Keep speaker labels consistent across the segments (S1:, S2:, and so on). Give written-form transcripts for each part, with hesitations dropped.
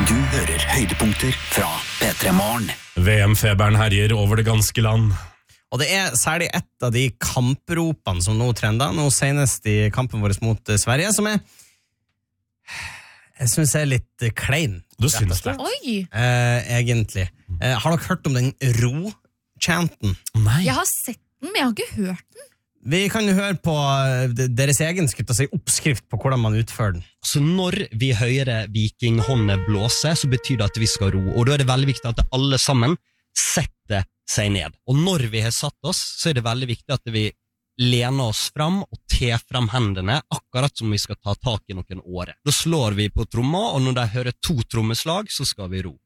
S1: Du hører høydepunkter fra P3 Morgen.
S2: VM-feberen herjer over det ganske land.
S3: Og det særlig et av de kampropene som nå trender, nå senest i kampen vår mot Sverige, som jeg synes litt klein.
S2: Du synes det?
S4: Oi!
S3: Egentlig. Har dere hørt om den ro-chanten?
S2: Nei.
S4: Jeg har sett den, men jeg har ikke hørt den.
S3: Vi kan jo høre på deres egen oppskrift på hvordan man utfører den.
S5: Så når vi hører vikinghåndet blåse, så betyr det at vi skal ro. Og da det veldig viktig at alle sammen setter seg ned. Og når vi har satt oss, så det veldig viktig at vi lener oss fram og ter frem hendene, akkurat som vi skal ta tak i noen åre. Da slår vi på tromma, og når de hører 2 trommeslag, så skal vi ro.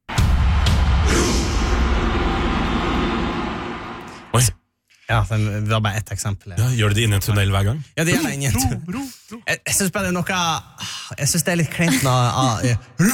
S2: Oi.
S3: Ja, det var bare ett eksempel.
S2: Ja, gjør det inn i en tunnel hver gang?
S3: Ja, det gjør det inn i en tunnel. Jeg synes bare det noe... Jeg synes det litt kleint når...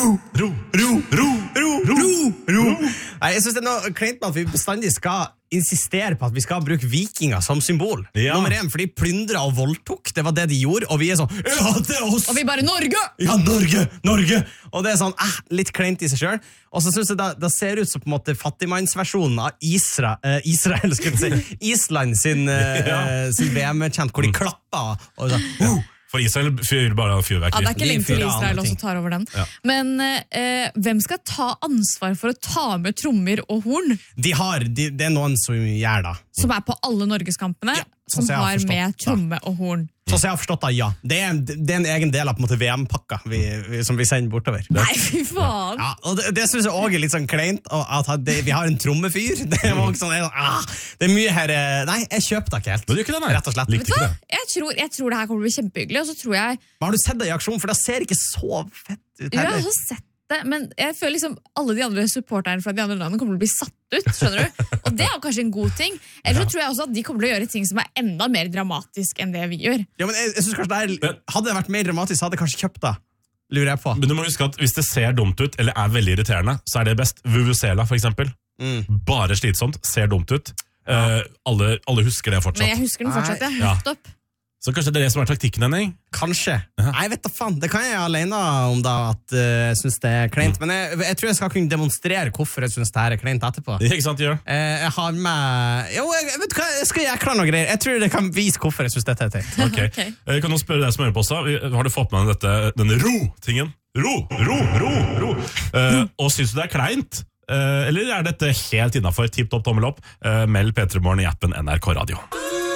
S3: Ro! Nei, jeg synes det noe kleint med at vi bestandig skal insistere på at vi skal bruke vikinger som symbol.
S2: Ja.
S3: Nummer 1, for de plyndret og voldtok, det var det de gjorde, og vi sånn, ja, det oss!
S4: Og vi bare, Norge!
S3: Ja, Norge! Og det sånn, litt kleint i seg selv. Og så synes jeg det ser ut som på en måte fattigmannsversjonen av Israel, skulle jeg si, Island sin VM-kjent, hvor de klapper og sånn,
S2: For Israel fyrer bare av fyrverkeri.
S4: Ja, det er ikke lenge til
S3: fyrer
S4: Israel
S3: andre ting.
S4: også tar over den.
S2: Ja.
S4: Men hvem skal ta ansvar for å ta med trommer og horn,
S3: det noen som gjør da.
S4: som på alle Norgeskampene,
S3: Ja,
S4: som
S3: som jeg har
S4: har med
S3: forstått,
S4: tromme og horn?
S3: Så jeg har forstått det, ja. Det er en egen del av på en måte VM-pakka som vi sender bortover.
S4: Nei, fy faen!
S3: Ja, og det synes jeg også litt sånn kleint, at vi har en trommefyr. Det er også sånn, det er mye her... Nei, jeg kjøper det ikke helt.
S2: Du gjør ikke det, nei?
S3: Rett og slett.
S2: Likte ikke det.
S4: Jeg tror det her kommer til å bli kjempehyggelig, og så tror jeg...
S3: Men har du sett det i aksjon? For det ser ikke så fett ut
S4: Ja, jeg
S3: heller.
S4: har sett det, men jeg føler liksom alle de andre supporterne fra de andre landene kommer til å bli satt ut, skjønner du? Og det kanskje en god ting. Eller så tror jeg også at de kommer til å gjøre ting som enda mer dramatisk enn det vi gjør.
S3: Ja, men jeg synes kanskje hadde det vært mer dramatisk, hadde jeg kanskje kjøpt det. Lurer jeg på.
S2: Men du må huske at hvis det ser dumt ut, eller veldig irriterende, så det best. Vuvuzela, for eksempel. Bare slitsomt, ser dumt ut. Alle husker det fortsatt.
S4: Men jeg husker den fortsatt, ja.
S2: Ja.
S4: Nettopp.
S2: Så kanskje det er det som er taktikken, Henning?
S3: Kanskje. Nei, jeg vet da faen. Det kan jeg alene om da, at jeg synes det er kleint. Men jeg tror jeg skal kunne demonstrere hvorfor jeg synes det her er kleint etterpå.
S2: Ikke sant, gjør?
S3: Jeg har med... Jo, jeg vet hva, jeg skal gjøre noe greier. Jeg tror det kan vise hvorfor jeg synes dette er teit.
S2: Ok.
S4: Ok.
S2: Jeg kan nå spørre deg som hører på også. Har du fått med deg denne ro-tingen? Ro. Og synes du det er kleint? Eller er dette helt innenfor? Tipp topp tommel opp. Meld P3 Morgen i appen NRK Radio.